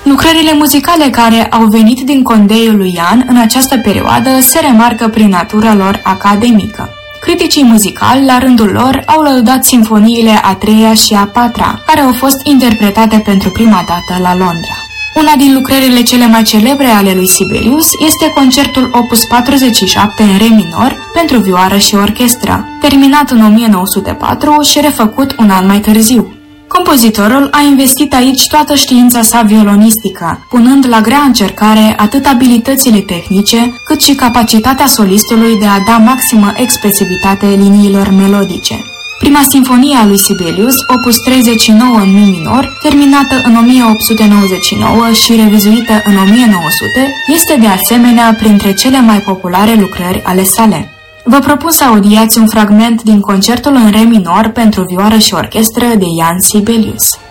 Lucrările muzicale care au venit din condeiul lui Ian în această perioadă se remarcă prin natura lor academică. Criticii muzicali, la rândul lor, au lăudat simfoniile a treia și a patra, care au fost interpretate pentru prima dată la Londra. Una din lucrările cele mai celebre ale lui Sibelius este concertul Opus 47 în re minor pentru vioară și orchestră, terminat în 1904 și refăcut un an mai târziu. Compozitorul a investit aici toată știința sa violonistică, punând la grea încercare atât abilitățile tehnice, cât și capacitatea solistului de a da maximă expresivitate liniilor melodice. Prima sinfonie a lui Sibelius, Opus 39 în mi minor, terminată în 1899 și revizuită în 1900, este de asemenea printre cele mai populare lucrări ale sale. Vă propun să audiați un fragment din concertul în re minor pentru vioară și orchestră de Ian Sibelius.